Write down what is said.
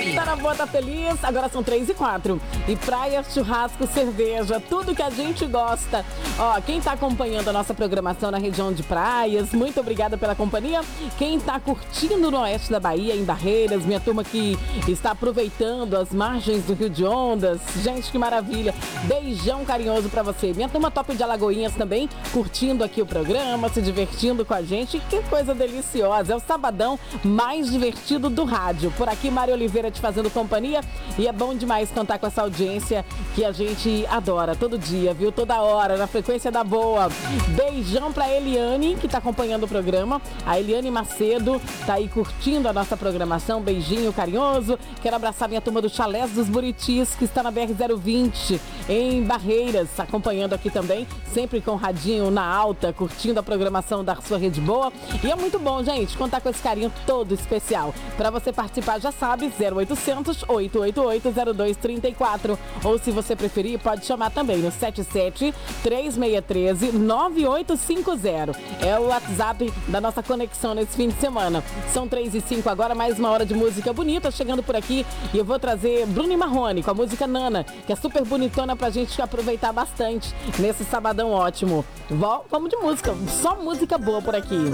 Tá na boa, tá feliz? Agora são 3h04. E praia, churrasco, cerveja, tudo que a gente gosta. Ó, quem tá acompanhando a nossa programação na região de praias, muito obrigada pela companhia. Quem tá curtindo no oeste da Bahia, em Barreiras, minha turma que está aproveitando as margens do Rio de Ondas. Gente, que maravilha. Beijão carinhoso pra você. Minha turma top de Alagoinhas também, curtindo aqui o programa, se divertindo com a gente. Que coisa deliciosa. É o sabadão mais divertido do rádio. Por aqui, Mário Oliveira te fazendo companhia. E é bom demais contar com essa audiência que a gente adora todo dia, viu? Toda hora, na frequência da boa. Beijão pra Eliane, que tá acompanhando o programa. A Eliane Macedo tá aí curtindo a nossa programação. Beijinho carinhoso. Quero abraçar minha turma do Chalés dos Buritis, que está na BR-020, em Barreiras, acompanhando aqui também, sempre com o radinho na alta, curtindo a programação da sua Rede Boa. E é muito bom, gente, contar com esse carinho todo especial. Para você participar, já sabe, 0800 888 0234. Ou se você preferir, pode chamar também no 77 3613 9850. É o WhatsApp da nossa conexão nesse fim de semana. São 3h05 agora, mais uma hora de música bonita chegando por aqui. E eu vou trazer Bruno e Marrone com a música Nana, que é super bonitona pra gente aproveitar bastante nesse sabadão ótimo. Vamos de música, só música boa por aqui.